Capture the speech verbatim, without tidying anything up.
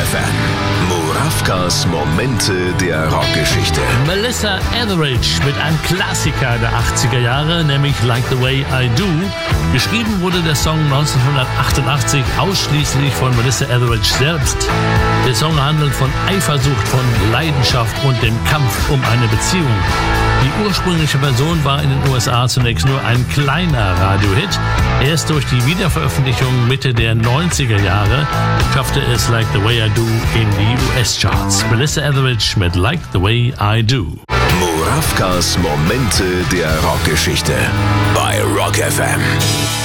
F M. Murawkas Momente der Rockgeschichte. Melissa Etheridge mit einem Klassiker der achtziger Jahre, nämlich Like the Way I Do. Geschrieben wurde der Song neunzehnhundertachtundachtzig ausschließlich von Melissa Etheridge selbst. Der Song handelt von Eifersucht, von Leidenschaft und dem Kampf um eine Beziehung. Die ursprüngliche Version war in den U S A zunächst nur ein kleiner Radiohit. Erst durch die Wiederveröffentlichung Mitte der neunziger Jahre schaffte es Like the Way I Do in die U S-Charts. Melissa Etheridge mit Like the Way I Do. Murawkas Momente der Rockgeschichte bei Rock F M.